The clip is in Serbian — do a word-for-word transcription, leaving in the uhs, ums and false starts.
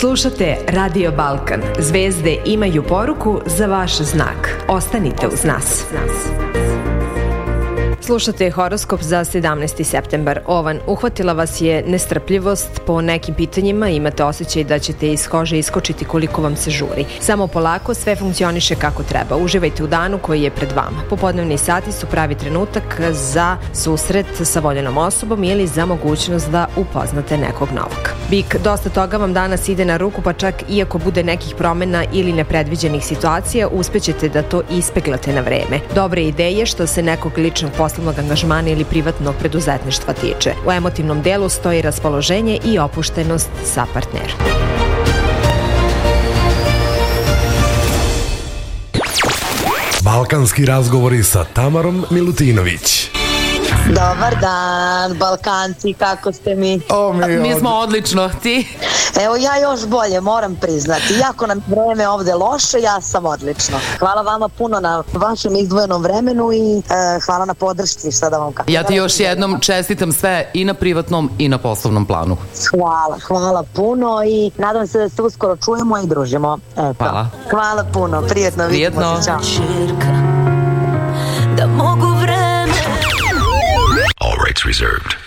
Slušate Radio Balkan. Zvezde imaju poruku za vaš znak. Ostanite uz nas. Slušate horoskop za sedamnaesti septembar. Ovan, uhvatila vas je nestrpljivost po nekim pitanjima, imate osjećaj da ćete iz kože iskočiti koliko vam se žuri. Samo polako, sve funkcioniše kako treba. Uživajte u danu koji je pred vama. Popodnevni sati su pravi trenutak za susret sa voljenom osobom ili za mogućnost da upoznate nekog novog. Bik, dosta toga vam danas ide na ruku, pa čak iako bude nekih promena ili nepredviđenih situacija, uspećete da to ispeglate na vreme. Dobre ideje što se nekog ličnog poslovnog angažmana ili privatnog preduzetništva tiče. U emotivnom delu stoji raspoloženje i opuštenost sa partnerom. Balkanski razgovori sa Tamarom Milutinović. Dobar dan, Balkanci, kako ste mi? O, mi, mi smo odlično, ti? Evo ja još bolje, moram priznati. Iako nam vreme ovde loše, ja sam odlično. Hvala vama puno na vašem izdvojenom vremenu i e, hvala na podršci, šta da vam kažem. Ja ti još jednom čestitam sve i na privatnom i na poslovnom planu. Hvala, hvala puno i nadam se da se uskoro čujemo i družimo. Eto. Hvala. Hvala puno, prijetno. Prijetno. Vidimo se, čao. Da mogu vreme. All rights reserved.